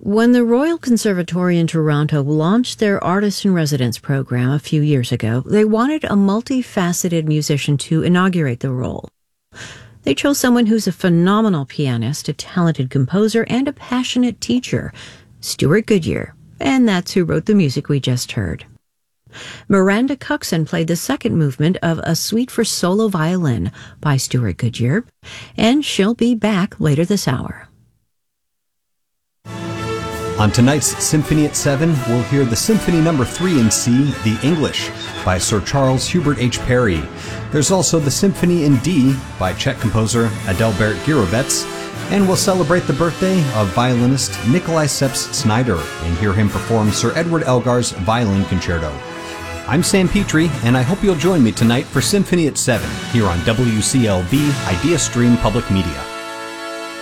When the Royal Conservatory in Toronto launched their Artist in Residence program a few years ago, they wanted a multifaceted musician to inaugurate the role. They chose someone who's a phenomenal pianist, a talented composer, and a passionate teacher, Stuart Goodyear, and that's who wrote the music we just heard. Miranda Coxon played the second movement of A Suite for Solo Violin by Stuart Goodyear, and she'll be back later this hour. On tonight's Symphony at 7, we'll hear the Symphony No. 3 in C, The English, by Sir Charles Hubert H. Parry. There's also the Symphony in D by Czech composer Adalbert Gurevets, and we'll celebrate the birthday of violinist Nikolai Seps-Snyder and hear him perform Sir Edward Elgar's Violin Concerto. I'm Sam Petrie, and I hope you'll join me tonight for Symphony at 7 here on WCLV Idea Stream Public Media.